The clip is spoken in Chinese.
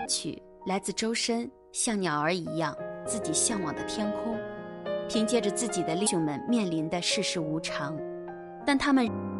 曲来自周深，像鸟儿一样自己向往的天空，凭借着自己的英雄们面临的世事无常，但他们